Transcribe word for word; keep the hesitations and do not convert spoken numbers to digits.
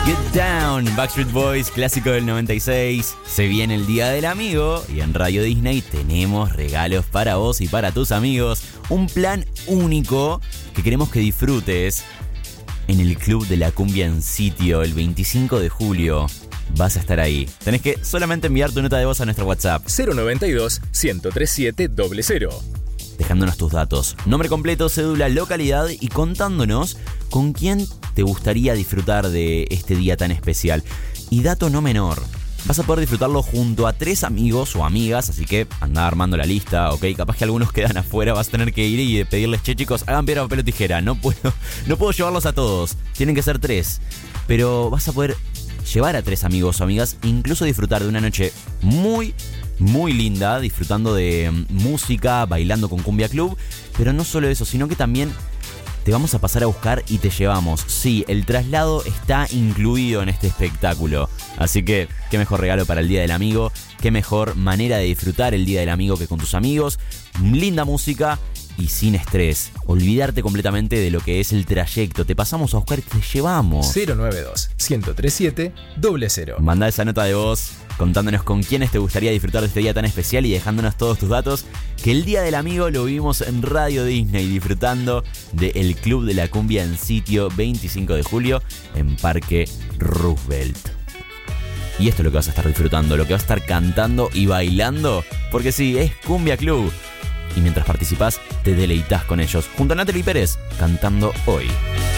Get Down, Backstreet Boys, clásico del noventa y seis. Se viene el Día del Amigo y en Radio Disney tenemos regalos para vos y para tus amigos. Un plan único que queremos que disfrutes en el Club de la Cumbia en Sitio el veinticinco de julio. Vas a estar ahí. Tenés que solamente enviar tu nota de voz a nuestro WhatsApp cero noventa y dos, ciento treinta y siete, cero cero. Dejándonos tus datos, nombre completo, cédula, localidad y contándonos con quién te gustaría disfrutar de este día tan especial. Y dato no menor, vas a poder disfrutarlo junto a tres amigos o amigas, así que anda armando la lista, ok, capaz que algunos quedan afuera, vas a tener que ir y pedirles, che chicos, hagan piedra, papel o tijera, no puedo, no puedo llevarlos a todos, tienen que ser tres, pero vas a poder llevar a tres amigos o amigas, incluso disfrutar de una noche muy muy linda, disfrutando de música, bailando con Cumbia Club, pero no solo eso, sino que también te vamos a pasar a buscar y te llevamos. Sí, el traslado está incluido en este espectáculo, así que qué mejor regalo para el Día del Amigo, qué mejor manera de disfrutar el Día del Amigo que con tus amigos, linda música y sin estrés, olvidarte completamente de lo que es el trayecto, te pasamos a buscar y te llevamos. cero noventa y dos, ciento treinta y siete, cero cero. Mandá esa nota de voz contándonos con quiénes te gustaría disfrutar de este día tan especial y dejándonos todos tus datos, que el Día del Amigo lo vivimos en Radio Disney disfrutando del Club de la Cumbia en Sitio veinticinco de julio en Parque Roosevelt. Y esto es lo que vas a estar disfrutando, lo que vas a estar cantando y bailando, porque sí, es Cumbia Club. Y mientras participás, te deleitas con ellos, junto a Natalie Pérez, cantando hoy.